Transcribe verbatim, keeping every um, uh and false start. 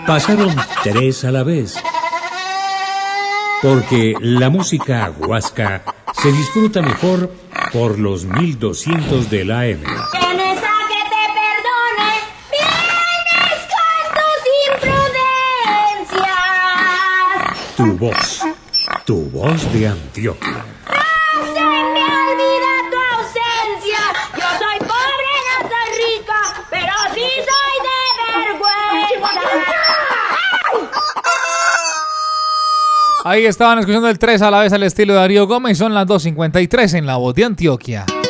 Pasaron tres a la vez. Porque la música huasca se disfruta mejor por los mil doscientos de la A M. Tienes a que te perdone, vienes con tus imprudencias. Tu voz, tu voz de Antioquia. ¡No se me olvida tu ausencia! Yo soy pobre, no soy rica, pero sí soy de vergüenza. Ahí estaban escuchando el tres a la vez al estilo de Darío Gómez. Son las dos cincuenta y tres en La Voz de Antioquia.